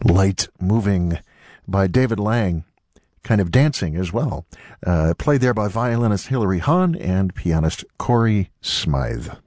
Light Moving by David Lang, kind of dancing as well. Played there by violinist Hilary Hahn and pianist Corey Smythe.